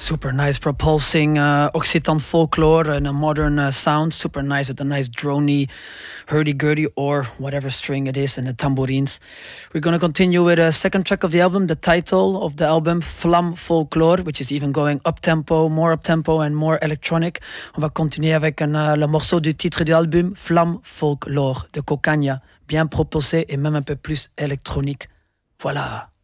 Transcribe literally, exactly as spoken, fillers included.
Super nice, propulsing uh, Occitan folklore and a modern uh, sound. Super nice with a nice drony, hurdy-gurdy or whatever string it is and the tambourines. We're going to continue with a second track of the album, the title of the album, Flamme Folklore, which is even going up-tempo, more up-tempo and more electronic. On va continuer avec un, uh, le morceau du titre de l'album, Flamme Folklore, de Cocagna, bien propulsé et même un peu plus électronique. Voilà.